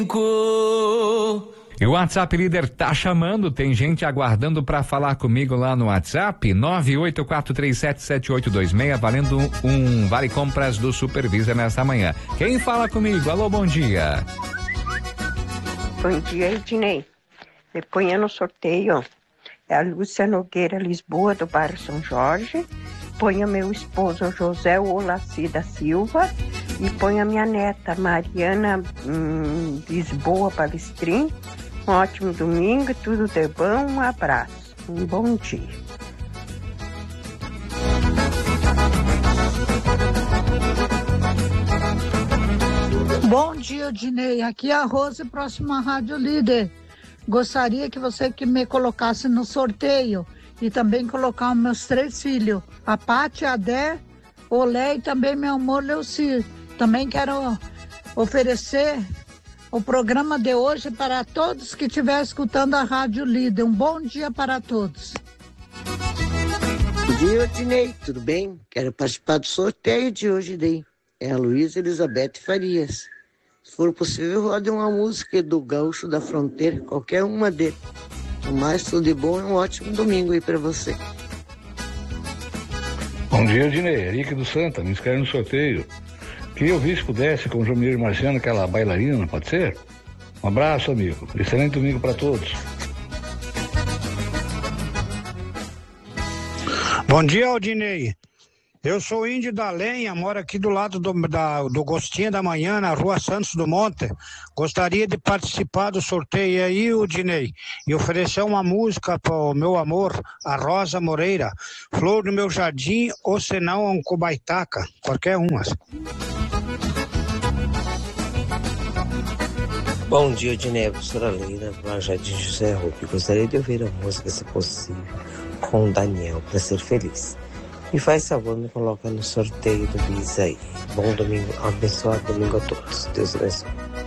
E o WhatsApp líder tá chamando, tem gente aguardando para falar comigo lá no WhatsApp, 984377826, valendo um vale compras do Supervisa nesta manhã. Quem fala comigo? Alô, bom dia. Bom dia, Ednei. Me ponha no sorteio. É a Lúcia Nogueira Lisboa, do bairro São Jorge. Ponha meu esposo José Olaci da Silva. E ponha minha neta Mariana Lisboa Palestrim. Um ótimo domingo, tudo de bom, um abraço, um bom dia. Bom dia, Dinei. Aqui é a Rose, próxima Rádio Líder. Gostaria que você me colocasse no sorteio e também colocar os meus 3 filhos, a Pati, a Dé, o Lé e também meu amor Leucir. Também quero oferecer o programa de hoje para todos que estiverem escutando a Rádio Líder. Um bom dia para todos. Bom dia, Dinei. Tudo bem? Quero participar do sorteio de hoje, Dinei. É a Luísa Elizabeth Farias. Se for possível, rode uma música do Gaúcho da Fronteira, qualquer uma deles. O mais, tudo de bom e um ótimo domingo aí para você. Bom dia, Dinei. Henrique do Santa, me inscreve no sorteio. Queria ouvir se pudesse com o Jomir Marciano, aquela bailarina, pode ser? Um abraço, amigo. Excelente domingo para todos. Bom dia, Aldinei. Eu sou índio da Lenha, moro aqui do lado do Gostinho da Manhã, na rua Santos do Monte. Gostaria de participar do sorteio aí, Aldinei, e oferecer uma música para o meu amor, a Rosa Moreira, Flor do Meu Jardim, ou senão um Cubaitaca, qualquer uma. Bom dia, Dinei, professora Leila, Jardim José Rupi. Gostaria de ouvir a música, se possível, com o Daniel, para ser feliz. E faz favor, me coloca no sorteio do Bis aí. Bom domingo, abençoado domingo a todos. Deus abençoe.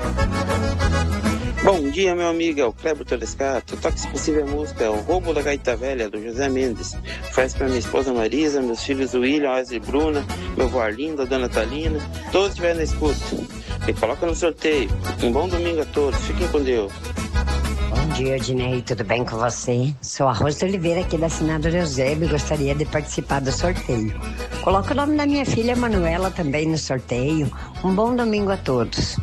Bom dia, meu amigo, é o Cleber Telescato. Toque, se possível, a música, é o Roubo da Gaita Velha, do José Mendes. Faz para minha esposa Marisa, meus filhos William, Wesley e Bruna, meu avô Arlindo, a dona Talina, todos estiverem na escuta. E coloca no sorteio. Um bom domingo a todos. Fiquem com Deus. Bom dia, Dinei, tudo bem com você? Sou a Rosa Oliveira aqui da Senadora Eusébio e gostaria de participar do sorteio. Coloca o nome da minha filha Manuela também no sorteio. Um bom domingo a todos.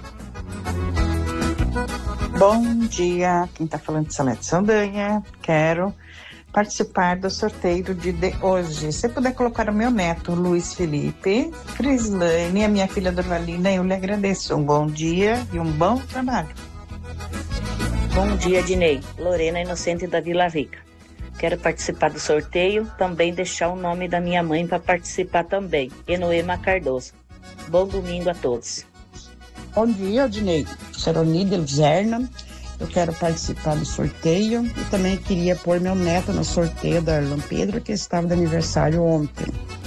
Bom dia, quem está falando de Salete Saldanha. Quero participar do sorteio de hoje. Se puder colocar o meu neto, Luiz Felipe, Crislane, a minha filha Dorvalina, eu lhe agradeço. Um bom dia e um bom trabalho. Bom dia, Dinei. Lorena Inocente da Vila Rica. Quero participar do sorteio, também deixar o nome da minha mãe para participar também, Enoema Cardoso. Bom domingo a todos. Bom dia, Dinei. Seronida Elzerna. Eu quero participar do sorteio e também queria pôr meu neto no sorteio da Arlan Pedro, que estava de aniversário ontem.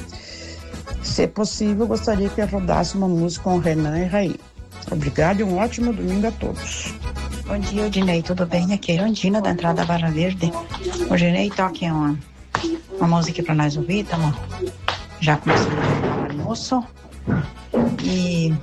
Se possível, gostaria que eu rodasse uma música com Renan e Raí. Obrigado e um ótimo domingo a todos. Bom dia, Dinei, tudo bem? Aqui é a Irandina, da entrada Barra Verde. O Dinei, toque uma música para nós ouvir, tá bom? Já começamos o almoço. E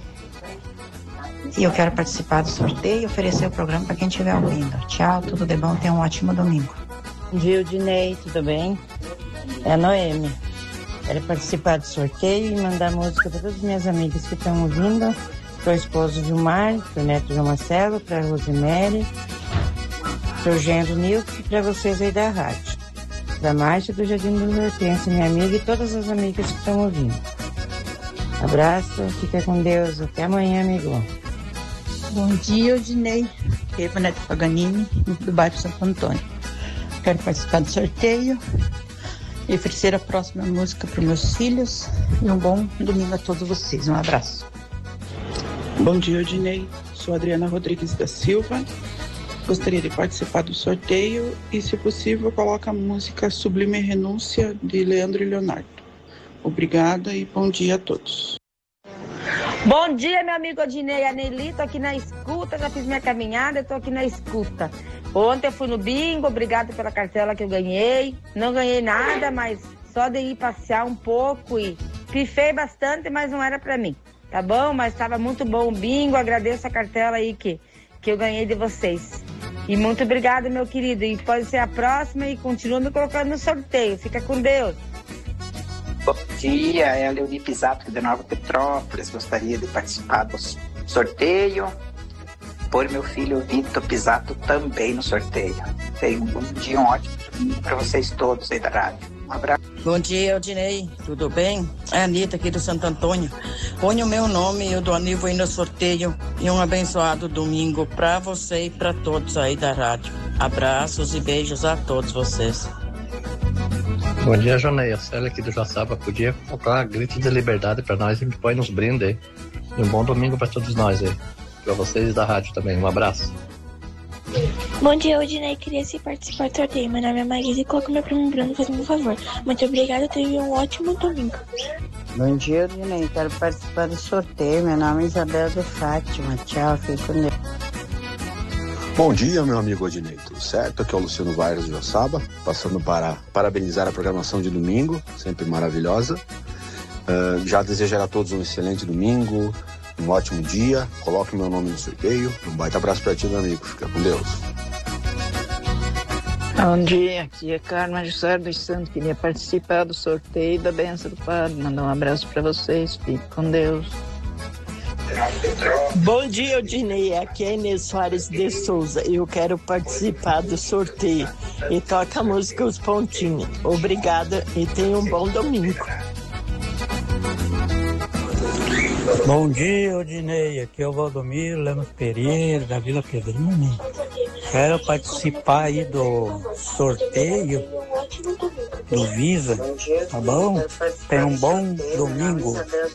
eu quero participar do sorteio e oferecer o programa para quem estiver ouvindo. Tchau, tudo de bom, tenha um ótimo domingo. Bom dia, Dinei, tudo bem? É a Noemi. Quero participar do sorteio e mandar música para todas as minhas amigas que estão ouvindo. Para o esposo Vilmar, para o neto João Marcelo, para a Rosemary, para o genro Nilton e para vocês aí da rádio. Da Márcia do Jardim do Hortência, minha amiga, e todas as amigas que estão ouvindo. Abraço, fica com Deus. Até amanhã, amigo. Bom dia, Odinei. Eva Neto Paganini, do bairro Santo Antônio. Quero participar do sorteio e oferecer a próxima música para os meus filhos. E um bom domingo a todos vocês. Um abraço. Bom dia, Odinei. Sou Adriana Rodrigues da Silva. Gostaria de participar do sorteio e, se possível, coloca a música Sublime Renúncia, de Leandro e Leonardo. Obrigada e bom dia a todos. Bom dia, meu amigo Odinei, a Nelly, tô aqui na escuta, já fiz minha caminhada, tô aqui na escuta. Ontem eu fui no bingo, obrigado pela cartela que eu ganhei. Não ganhei nada, mas só de ir passear um pouco e pifei bastante, mas não era pra mim. Tá bom? Mas estava muito bom o bingo. Agradeço a cartela aí que que eu ganhei de vocês. E muito obrigada, meu querido. E pode ser a próxima e continua me colocando no sorteio. Fica com Deus. Bom dia, é a Leoni Pisato de Nova Petrópolis. Gostaria de participar do sorteio. Pôr meu filho Vitor Pisato também no sorteio. Tenham um bom dia, um ótimo domingo para vocês todos aí da rádio. Um abraço. Bom dia, Odinei. Tudo bem? É a Anitta aqui do Santo Antônio. Põe o meu nome e o do Aníbal aí no sorteio. E um abençoado domingo para você e para todos aí da rádio. Abraços e beijos a todos vocês. Bom dia, Joneia. Célia aqui do Joaçaba. Podia colocar grito de liberdade para nós e me põe nos brindes aí. E um bom domingo para todos nós aí. Para vocês da rádio também. Um abraço. Bom dia, Odinei. Queria participar do sorteio. Meu nome é Marisa e coloca meu primo Bruno fazendo um favor. Muito obrigada, tenha um ótimo domingo. Bom dia, Odinei. Quero participar do sorteio. Meu nome é Isabel de Fátima. Tchau, fique com Deus. Bom dia, meu amigo Odinei. Tudo certo? Aqui é o Luciano Vaires de Joaçaba, passando para parabenizar a programação de domingo, sempre maravilhosa. Já desejar a todos um excelente domingo, um ótimo dia. Coloque meu nome no sorteio. Um baita abraço para ti, meu amigo. Fica com Deus. Bom dia, aqui é Carmen José dos Santos. Queria participar do sorteio da Benção do Padre. Mandar um abraço para vocês. Fique com Deus. Bom dia, Odinei. Aqui é Inês Soares de Souza. Eu quero participar do sorteio. E toca a música Os Pontinhos. Obrigada e tenha um bom domingo. Bom dia, Odinei. Aqui é o Valdomiro Lemos Pereira, da Vila Pedrinha. Quero participar aí do sorteio do Visa, tá bom? Tenha um bom domingo.